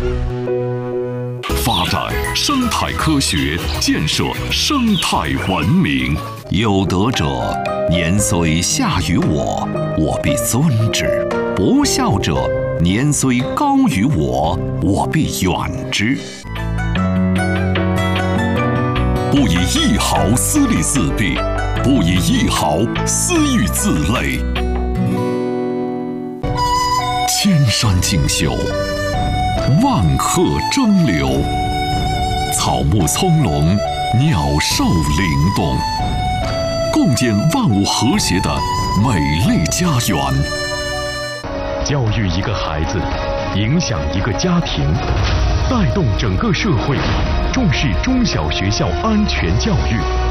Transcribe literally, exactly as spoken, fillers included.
发展生态科学，建设生态文明。有德者，年虽下于我，我必尊之；不孝者，年虽高于我，我必远之。不以一毫私利自弊，不以一毫私欲自累。千山竞秀，万壑争流，草木葱茏，鸟兽灵动，共建万物和谐的美丽家园。 教育一个孩子，影响一个家庭，带动整个社会，重视中小学校安全教育。